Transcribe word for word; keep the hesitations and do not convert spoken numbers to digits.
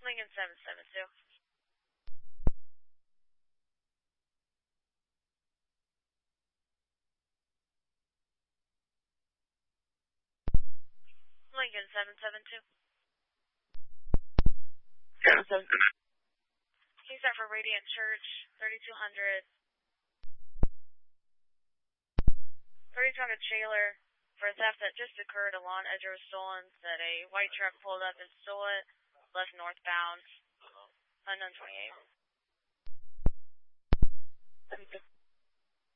Lincoln seven seven two. Lincoln seven seven two. seven seven two. Can you start for Radiant Church, thirty-two hundred. thirty-two hundred Shaler, for a theft that just occurred. A lawn edger was stolen, that a white truck pulled up and stole it, left northbound, unknown twenty-eight.